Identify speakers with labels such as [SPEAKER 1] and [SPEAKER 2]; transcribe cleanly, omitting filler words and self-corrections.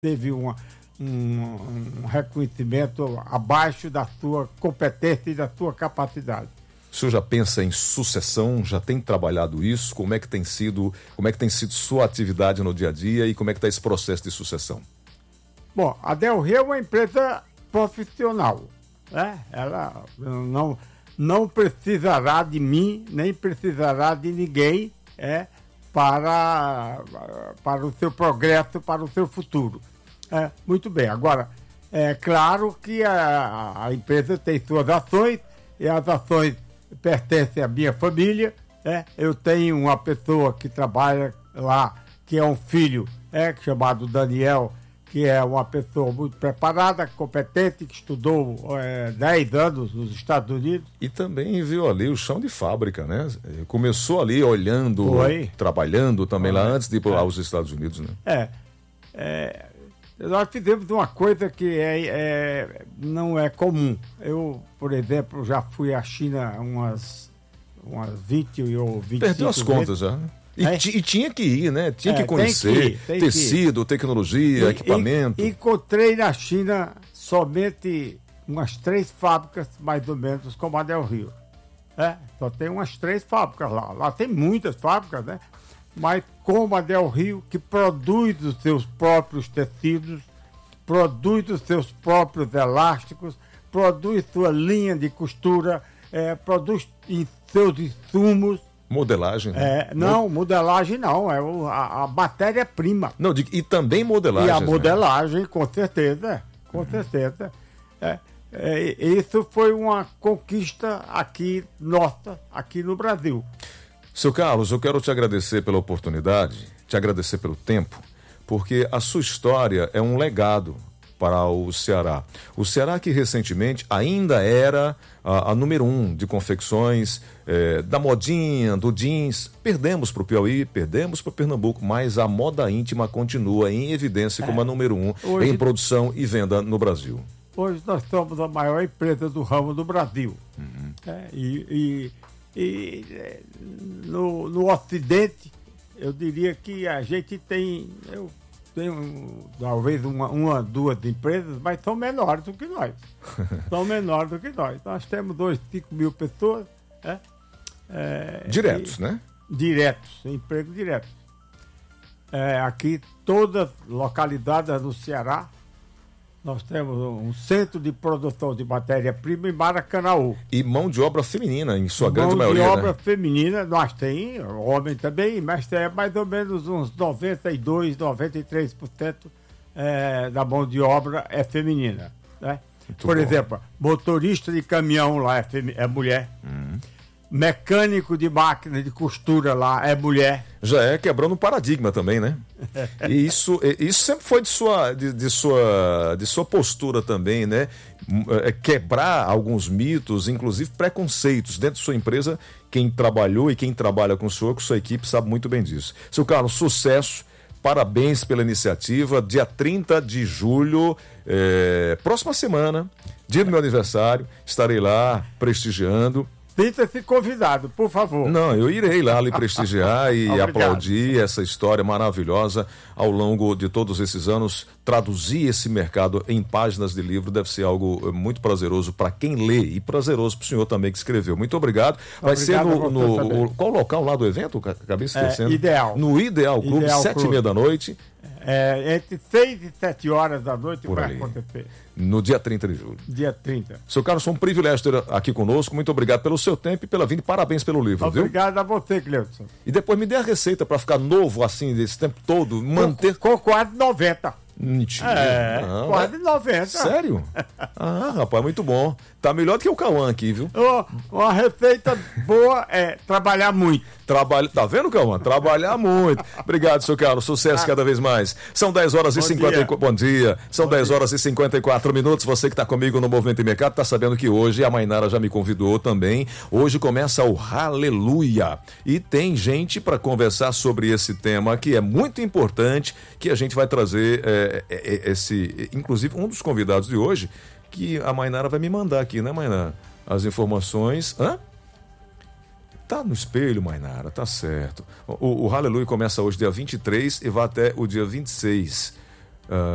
[SPEAKER 1] teve um reconhecimento abaixo da tua competência e da tua capacidade.
[SPEAKER 2] O senhor já pensa em sucessão? Já tem trabalhado isso? Como é que tem sido sua atividade no dia a dia e como é que está esse processo de sucessão?
[SPEAKER 1] Bom, a Del Rio é uma empresa profissional, né? Ela não precisará de mim, nem precisará de ninguém para o seu progresso, para o seu futuro. Muito bem. Agora, é claro que a empresa tem suas ações e as ações pertencem à minha família. Eu tenho uma pessoa que trabalha lá, que é um filho chamado Daniel, que é uma pessoa muito preparada, competente, que estudou 10 anos nos Estados Unidos.
[SPEAKER 2] E também viu ali o chão de fábrica, né? Começou ali olhando, trabalhando também lá antes de ir aos Estados Unidos, né?
[SPEAKER 1] Nós fizemos uma coisa que não é comum. Eu, por exemplo, já fui à China umas 20 ou 25
[SPEAKER 2] Perdeu as contas já. E tinha que ir, né? Tinha que conhecer tecido, tecnologia, equipamento.
[SPEAKER 1] Encontrei na China somente umas 3 fábricas, mais ou menos, como a Del Rio. Só tem umas 3 fábricas lá. Lá tem muitas fábricas, né? Mas como a Del Rio, que produz os seus próprios tecidos, produz os seus próprios elásticos, produz sua linha de costura, produz seus insumos.
[SPEAKER 2] Modelagem?
[SPEAKER 1] Não, modelagem não, a matéria-prima.
[SPEAKER 2] Não, e também modelagem.
[SPEAKER 1] E a modelagem, né? Com certeza, com certeza. Isso foi uma conquista nossa, aqui no Brasil.
[SPEAKER 2] Seu Carlos, eu quero te agradecer pela oportunidade, te agradecer pelo tempo, porque a sua história é um legado para o Ceará. O Ceará que recentemente ainda era a número 1 de confecções, da modinha, do jeans. Perdemos para o Piauí, perdemos para Pernambuco, mas a moda íntima continua em evidência como a número 1 em produção e venda no Brasil.
[SPEAKER 1] Hoje nós somos a maior empresa do ramo do Brasil. No Ocidente, eu diria que a gente tem... Tem talvez uma, 2 empresas, mas são menores do que nós. Nós temos 5 mil pessoas.
[SPEAKER 2] Diretos, né?
[SPEAKER 1] Diretos, emprego direto. Aqui, todas as localidades do Ceará, nós temos um centro de produção de matéria-prima em Maracanaú.
[SPEAKER 2] E mão de obra feminina, em sua grande maioria,
[SPEAKER 1] mão de obra feminina, nós temos, homem também, mas é mais ou menos uns 92%, 93% da mão de obra é feminina. Né? Por exemplo, motorista de caminhão lá é mulher. Mecânico de máquina de costura lá é mulher.
[SPEAKER 2] Já é quebrando um paradigma também, né? E isso sempre foi de sua postura também, né? Quebrar alguns mitos, inclusive preconceitos dentro de sua empresa. Quem trabalhou e quem trabalha com o senhor, com sua equipe, sabe muito bem disso. Seu Carlos, sucesso, parabéns pela iniciativa. Dia 30 de julho, próxima semana, dia do meu aniversário, estarei lá prestigiando.
[SPEAKER 1] Sinta-se convidado, por favor.
[SPEAKER 2] Não, eu irei lá lhe prestigiar e aplaudir essa história maravilhosa ao longo de todos esses anos. Traduzir esse mercado em páginas de livro deve ser algo muito prazeroso para quem lê e prazeroso para o senhor também que escreveu. Muito obrigado. Vai ser qual o local lá do evento? Acabei esquecendo.
[SPEAKER 1] Ideal.
[SPEAKER 2] No Ideal Clube, 7h30 da noite.
[SPEAKER 1] Entre 6 e 7 horas da noite
[SPEAKER 2] Por
[SPEAKER 1] vai
[SPEAKER 2] ali.
[SPEAKER 1] acontecer.
[SPEAKER 2] No dia 30 de julho.
[SPEAKER 1] Dia 30.
[SPEAKER 2] Seu Carlos, foi um privilégio ter aqui conosco. Muito obrigado pelo seu tempo e pela vinda. Parabéns pelo livro,
[SPEAKER 1] Obrigado a você, Cleuton.
[SPEAKER 2] E depois me dê a receita para ficar novo assim, desse tempo todo, manter...
[SPEAKER 1] Com quase 90.
[SPEAKER 2] Mentira.
[SPEAKER 1] Quase 90.
[SPEAKER 2] Sério? Rapaz, muito bom. Tá melhor do que o Cauã aqui, viu?
[SPEAKER 1] Uma receita boa é trabalhar muito.
[SPEAKER 2] Tá vendo, Cauã? Trabalhar muito. Obrigado, seu Carlos. Sucesso cada vez mais. São 10 horas e 54... Bom dia. São 10 horas e 54 minutos. Você que está comigo no Movimento e Mercado está sabendo que hoje a Mainara já me convidou também. Hoje começa o Aleluia. E tem gente para conversar sobre esse tema que é muito importante, que a gente vai trazer inclusive um dos convidados de hoje, que a Mainara vai me mandar aqui, né, Mainara? As informações. Tá no espelho, Mainara, tá certo. O Aleluia começa hoje dia 23 e vai até o dia 26.